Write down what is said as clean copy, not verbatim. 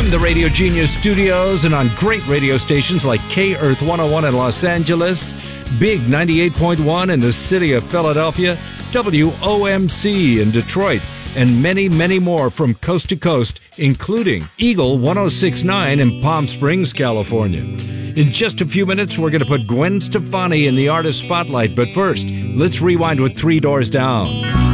From the Radio Genius studios and on great radio stations like K-Earth 101 in Los Angeles, Big 98.1 in the city of Philadelphia, WOMC in Detroit, and many, many more from coast to coast, including Eagle 106.9 in Palm Springs, California. In just a few minutes, we're going to put Gwen Stefani in the artist spotlight. But first, let's rewind with Three Doors Down.